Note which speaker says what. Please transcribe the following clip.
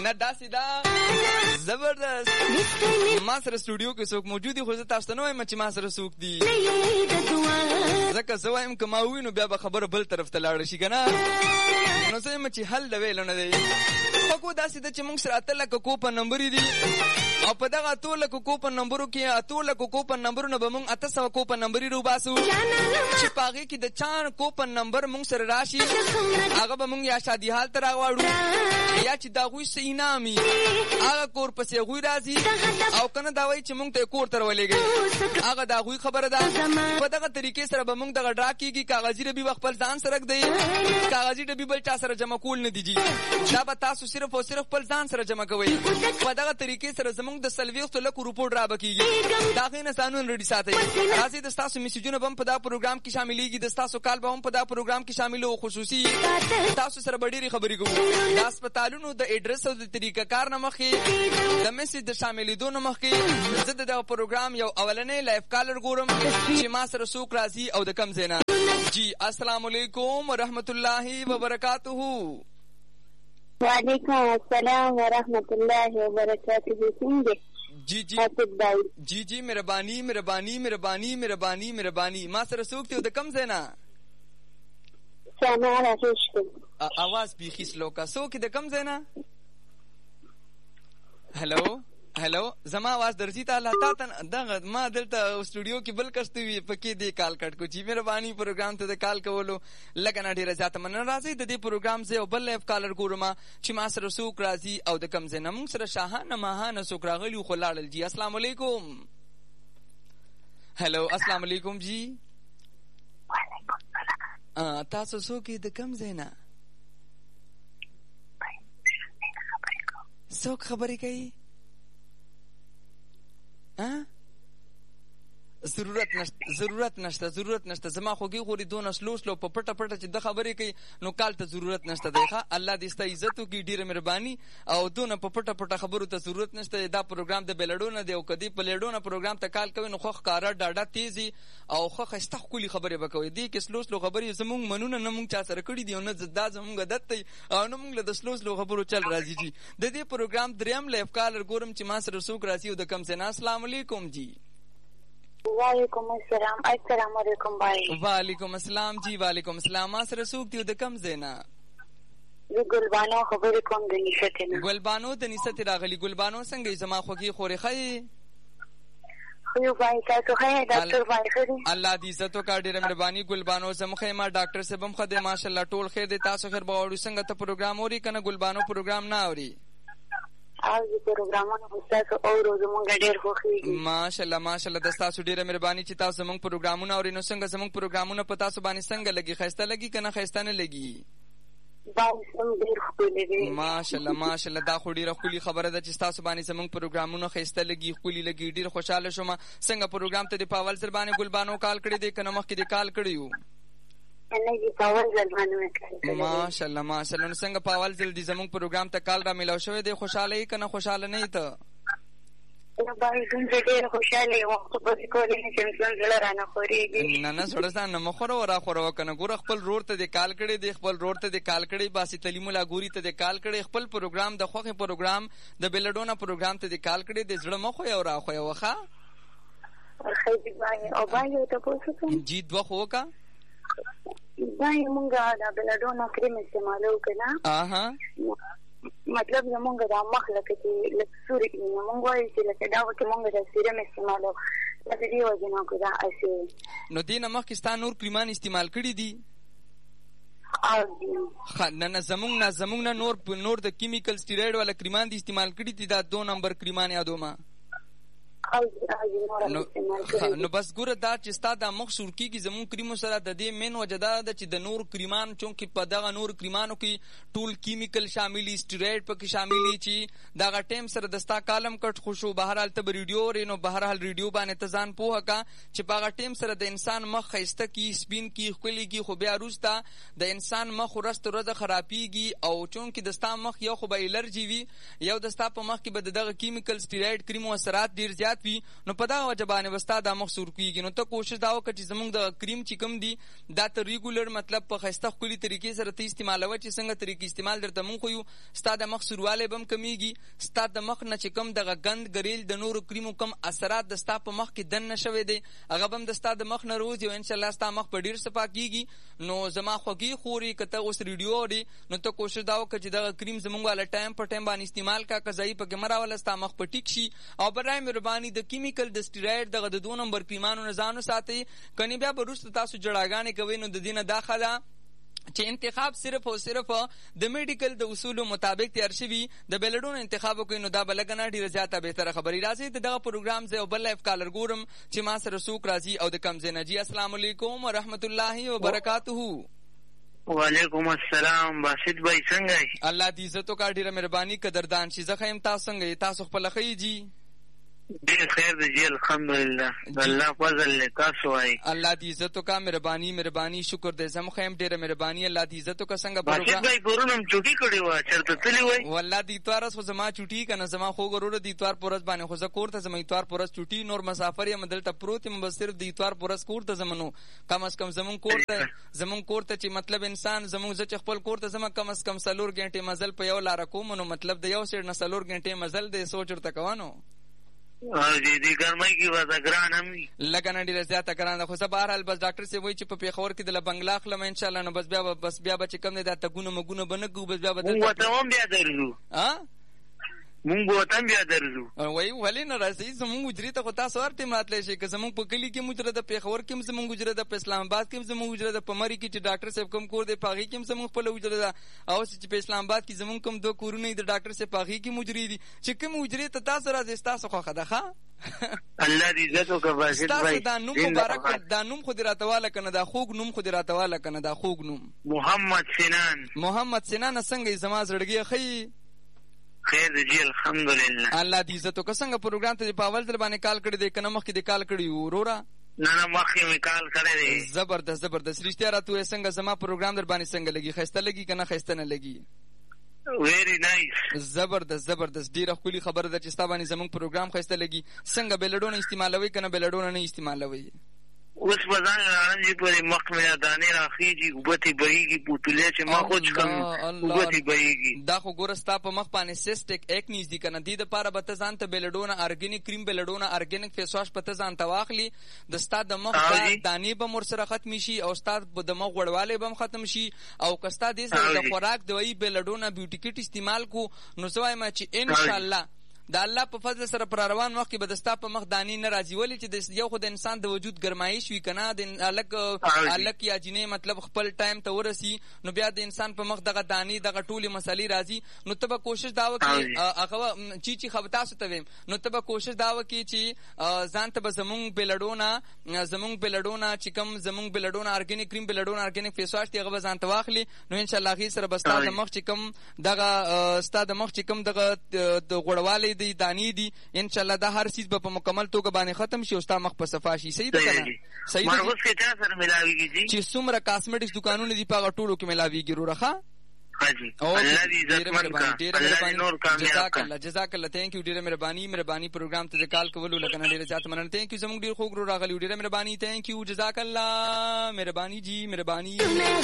Speaker 1: نه داسې دا زبردست. ما سره سټوډیو کې څوک موجود دي خو زه تاسو ته نه وایم چې ما سره څوک دي، ځکه زه وایم که ما ووینو بیا به خبره بل طرف ته لاړه شي که نه، نو زه یم چې حل د ویلو نه دی. خو داسې ده چې موږ سره 8 لکه کوپن نمبرې دي او په دغه 8 لکه کوپن نمبرو کې 8 لکه کوپن نمبرونه به موږ 800 کوپن نمبرې روباسو چې په هغې کې د چا کوپن نمبر موږ سره راشي هغه به موږ یا شادي حال ته راغواړو یا چې د هغوی څه انعام وي هغه کور پسې هغوی راځي او که نه دا وایي چې موږ ته یې کور ته راولېږئ، هغه د هغوی خبره ده. په دغه طریقې سره به موږ دغه ډرا کېږي. کاغذي ډبي به خپل ځان سره ږدئ، کاغذي ډبي بل چا سره جمع کول نه دي جي، دا به تاسو صرف او صرف خپل ځان سره جمع کوئ. په دغه طریقې سره زموږ د 40 لکو روپو ډرا به کېږي، د هغې نه ځانونه رډي ساتئ. راځئ د ستاسو میسیجونه به هم په دا پروګرام کې شاملېږي، د ستاسو کال به هم په دا پروګرام کې شامل او خصوصي تاسو سره به ډېرې خبرې کوو. د هسپتالونو د اډرس او د طریقه کار نه مخکې د میسیج د شاملېدو نه مخکې زه د دغه پروګرام یو اولنی لایف کالر ګورم چې ما سره څوک راځي او د کم ځای نه. جی السلام علیکم ورحمت الله وبرکاتہ.
Speaker 2: وعلیکم السلام ورحمت الله وبرکاتہ. څنګه
Speaker 1: جی جی جی جی مهرباني مهرباني مهرباني مهرباني مهرباني. ما سره څوک دی او د کم ځای نه؟
Speaker 2: سامان راښکل
Speaker 1: आवाज بیخي سلو کا. څوک د کم ځای نه؟ هلو هلو زما आवाज درځي ته الله تا دغه ما دلته سټوډیو کې بل کس وي پکې دی کال کټ کو. جی مهرباني پروګرام ته د کال کولو لکه نه ډېره زیاته مننه. راځئ د دې پروګرام زه یو بل لایف کالر ګورم چې ما سره څوک راځي او د کم ځای نه. موږ سره شاهانه ماهانه څوک راغلي خو لاړل. جی السلام علیکم. هلو السلام علیکم. جی
Speaker 2: وعلیکم السلام.
Speaker 1: تاسو څوک د کم ځای نه؟ څوک خبرې کوي؟ ضرورت نشته زما خوږې غوري دونه سلو په پټه پټه چې د خبرې کوي نو کال ته ضرورت نشته دی. ښه الله دې ستا عزت وکړي، ډېره مهرباني. او دونه په پټه پټه خبرو ته ضرورت نشته. دا پروګرام د بلډو نه دی او کدی په لډو نه پروګرام ته کال کوي نو خو ښکاره ډاډه تیزي او خو ښایسته ښکلي خبرې به کوي. دې کې سلو خبرې زموږ منونه نه موږ چا سره کړي دي او نه دا زموږ عادت دی او نه موږ له د سلو خبرو چل راځي. جي د دې پروګرام دریم لایف کالر ګورم چې ما سره څوک راځي او د کم ځای نه. السلام علیکم. جی
Speaker 2: وعلیکم السلام. السلام علیکم بھائی.
Speaker 1: وعلیکم السلام. جی وعلیکم السلام. ما سره څوک دی د کم ځای نه؟
Speaker 2: زه ګلبانو خبرې کوم د نشته نه.
Speaker 1: ګلبانو د نشته راغلی. ګلبانو څنګه زما خوږی خورې خی؟
Speaker 2: خو بھائی تاسو خیر ډاکټر بھائی خیر؟ الله
Speaker 1: دې عزت وکړي، ډېره مهرباني. ګلبانو زمخه ما ډاکټر صاحب هم خدای ماشاءالله ټول خیر دې. تاسو خیر بغواړو څنګه ته پروګرام اوري کنه ګلبانو پروګرام نه اوري؟
Speaker 2: او دې پروګرامونه تاسو اورو زمونږ ډېر خوښیږي.
Speaker 1: ماشاءالله ماشاءالله. د تاسو ډېره مهرباني چې تاسو زمونږ پروګرامونه اورئ. نو څنګه زمونږ پروګرامونه په تاسو باندې څنګه لګي؟ ښایسته لګي که نه ښایسته نه لګي؟ ماشاءالله ماشاءالله. دا خو ډېره ښکلې خبره ده چې تاسو باندې زمونږ پروګرامونه ښایسته لګي ښکلي لګي. ډېر خوشحاله شوم. څنګه پروګرام ته دې په اول ځل باندې ګلبانو کال کړی دی که نه مخکې دې کال کړی و؟ ماشاءالله ماشاءالله. نو څنګه په اول ځل دې زموږ پروګرام ته کال را میلاو شوی دی؟ خوشحاله یې که نه خوشحاله نه یې ته؟ نه زړه ځان نه مه خوروه راخوروه که نه. ګوره خپل رور ته دې کال کړی دی، خپل رور ته دې کال کړی، باسي تعلیم الله ګوري ته دې کال کړی، خپل پروګرام د خوښې پروګرام د بلډونه پروګرام ته دې کال کړی دی. زړه مه خویه او راخویه ښه. جی دوه خو وکړه.
Speaker 2: باندې مونږ د بلډونه کریم استعمالو کنه. مطلب زمونږ د مخ لکه چې لکه سوري مونږ وایو چې لکه دا وکړي مونږ د سیرم استعمالو د دې وجه نه کو دا اسی.
Speaker 1: نو دې نه مخکې ستا نور کریمان استعمال کړي دي؟ نه زمونږ نه نور د کیمیکل سټیرویډ والا کریمان دي استعمال کړي دي. دا 2 نمبر کریمان یادومه. نو بس ګوره دا چې ستا دا مخ سور کېږي زمونږ کریمو سره د دې مین وجه دا ده چې د نور کریمان چونکې په دغه نور کریمانو کې ټول کیمیکل شاملي، سټیرویډ پکې شاملي چې دغه ټایم سره د ستا کالم کټ خو شو. بهرحال ته به ریډیو اورې نو بهرحال ریډیو باندې ته ځان پوهه که چې په هغه ټایم سره د انسان مخ ښایسته کي، سپین کي، ښکلي کي، خو بیا وروسته د انسان مخ ورځ تر ورځه خرابېږي. او چونکې د ستا مخ یو خو به الرجي وي، یو د ستا په مخ کې به د دغه کیمیکل سټیرویډ کریمو اثرات ډېر زیات زیات وي نو په دغه وجه باندې وستا د مخ سور کیږي. نو ته کوشش دا وکړه چې زمونږ د کریم چې کوم دي دا ته ریګولر مطلب په ښایسته ښکلي طریقې سره ته استعمالوه چې څنګه طریقې استعمال درته مونږ ښیو. ستا د مخ سوروالی به هم کمیږي، ستا د مخ نه چې کوم دغه ګند ګریل د نورو کریمو کم اثرات د ستا په مخ کې دننه شوی دی هغه به هم د ستا د مخ نه روزي او انشاءالله ستا مخ په ډېر صفا کیږي. نو زما خوږې خوري که ته اوس ریډیو اوري نو ته کوشش دا وکړه چې دغه کریم زمونږ والا ټایم په ټایم باندې استعمال کا که ځایي پکې مه راوله ستا مخ په ټیک شي. او برای مهرباني د کیمیکل د سټیراید دغه د 2 نمبر کریمانو نه ځان وساتئ، کنې بیا به وروسته تاسو جړاګانې کوئ. نو د دې نه دا ښه ده چې انتخاب صرف او صرف د میډیکل د اصولو مطابق تیار شوي د بیلډونو انتخاب وکړئ. نو دا به لږه نه ډېره زیاته بهتره خبرې. راځئ د دغه پروګرام زه یو بل لایف کالر ګورم چې ما سره څوک راځي او د کوم ځای نه. جی السلام علیکم ورحمت الله وبرکاتهو.
Speaker 3: وعلیکم السلام باسط بھائی څنګه یې؟
Speaker 1: الله دې عزت وکړه، ډېره مهرباني قدردان شي. زه ښه یم، تاسو څنګه یې؟ تاسو خپله ښه یې؟ جی
Speaker 3: ډېر خیر دی جی الحمدلله، الله فضل دی. تاسو وایي؟
Speaker 1: الله دې عزت وکړه، مهرباني شکر دی. زه م ښه یم، ډېره مهرباني. الله دې عزت وکړه. څنګه
Speaker 3: باسط بھائی پرون هم چوټي کړې وه، چېرته تللي وئ؟
Speaker 1: والله د اتوار ورځ خو زما چوټي که نه زما خوږ وروره د اتوار په ورځ باندې خو زه کور ته ځم. اتوار په ورځ چوټي، نور مسافر یم دلته پروت یم، بس صرف د اتوار په ورځ کور ته ځم. نو کم از کم زمونږ کور ته چې مطلب انسان زمونږ زه چې خپل کور ته ځم کم از کم 4 غنټې مزل په یو لاره کوم. نو مطلب د یو سیډ نه 4 غنټې مزل دی، سوچ ورته کوه. نو
Speaker 3: دې ګرمۍ کې به ګران هم وي،
Speaker 1: لږه نه ډېره زیاته ګران ده. خو زه بهرحال بس ډاکټر صاحب وایي چې په پېښور کې دله بنګلا اخلم انشاءالله. نو بس بیا به چې کوم دی دا تګونه مګونه به نه کوو، بس بیا به
Speaker 3: مونږ وطن هم بیا درځو. مونږ وطن بیا درځو.
Speaker 1: وایي ولې نه راځئ؟ زمونږ حجرې ته خو تاسو هر ټایم راتلی شئ. که زمونږ په کلي کې حجره ده، پېښور کې هم زمونږ حجره ده، په اسلام آباد کې هم زمونږ حجره ده، په مري کې چې ډاکټر صاحب کوم کور دی په هغې کې هم زمونږ خپله حجره ده، او چې په اسلام آباد کې زمونږ کوم 2 کورونه دي د ډاکټر صاحب په هغې کې هم حجرې دي. چې کوم حجرې ته تاسو راځئ ستاسو خوښه ده. ښه
Speaker 3: الله دې عزت وکړه باسط بھائی.
Speaker 1: دا نوم مبارک، دا نوم خو دې راته واله که نه، دا خوږ نوم خو دې راته واله که نه، دا خوږ نوم محمد سنان. څنګه یې زما زړګي ښه یې؟
Speaker 3: خیر دی جی الحمدلله.
Speaker 1: الله دې عزت وکړه. څنګه پروګرام ته دې په اول ځل باندې کال کړی دی که نه مخکې دې کال کړی و وروره؟
Speaker 3: نه مخکې مې کال کړی دی.
Speaker 1: زبردست رښتیا راته ووایه څنګه زما پروګرام در باندې څنګه لګي؟ ښایسته لګي که نه ښایسته نه لګي؟
Speaker 3: ویری نایس.
Speaker 1: زبردست ډېره ښکلې خبره ده چې ستا باندې زموږ پروګرام ښایسته لګي. څنګه بیلډونه استعمالوئ که نه بیلډونه نه استعمالوئ؟
Speaker 3: اوس به ځان رانجي پورې مخ مې دانې راخېږي، اوبه ترې بهېږي، پوتولې چې ما خو څښم اوبه ترې بهېږي.
Speaker 1: دا خو ګوره ستا په مخ باندې سیسټک ایکنیز دي که نه، دې دپاره به ته ځان ته بیلډونه ارګینک کریم، بیلډونه ارګینک فیس واش به ته ځان ته واخلي. د ستا د مخ دانې به هم ورسره ختمې شي او ستا د مخ غوړوالی به هم ختم شي. او که ستا دې سره د خوراک دوایي بیلډونه بیوټي کټ استعمال کو نو زه وایم چې انشاءالله د الله په فضل سره پر روان وخت کې به د ستا په مخ دانې نه راځي. ولې چې یو خو د انسان د وجود ګرمایش وي که نه، د هلک یا جینۍ مطلب خپل ټایم ته ورسي نو بیا د انسان په مخ دغه دانې دغه ټولې مسلې راځي. نو ته به کوشش دا وکړې هغه چې خو تاسو ته ویم، نو ته به کوشش دا وکړې چې ځان ته به زمونږ بیلډونه چې کوم زمونږ بیلډونه ارګینک کریم، بیلډونه ارګینک فیس واش دی هغه به ځان ته واخلي. نو انشاءالله هغې سره به ستا د مخ چې کوم دغه د غوړوالی دی دانی دی انشاءالله دا هر چیز به په مکمل توګه باندې ختم شي او ستا مخ په صفا شي. صحیح ده که نه؟ صحیح ده.
Speaker 3: مرغوز کې چا سره ملاویږي جی؟
Speaker 1: چې څومره کاسمیټکس دکانونه دي په هغه ټولو کې ملاویږي وروره. ښه
Speaker 3: الله دې عزتمن کړه.
Speaker 1: جزاک الله. تھینک یو. ډېره مهرباني پروګرام ته د کال کولو لکه نه ډېره زیاته مننه. تھینک یو. زموږ ډېر خوږ راغلی. ډېره مهرباني. تھینک یو. جزاک الله. مهرباني جی مهرباني.